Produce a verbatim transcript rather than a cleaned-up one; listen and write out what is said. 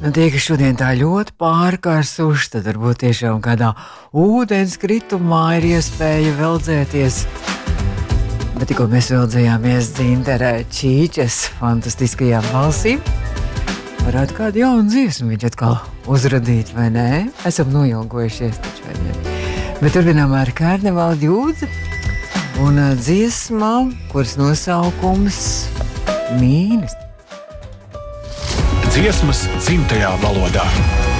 Nu, tie, kas šodien tā ļoti pārkārsuši, tad varbūt tiešām kādā ūdens kritumā ir iespēja veldzēties. Bet tikko mēs veldzējāmies Dzintarā Čīčas fantastiskajām balsīm, varētu kādu jaunu dziesmu viņš atkal uzradīt, vai ne? Esam noilgojušies taču, vai ne? Bet turpinām ar Karnevāla Jūdzi un dziesmā, kuras nosaukums Mīnes. Dziesmas dzimtajā valodā.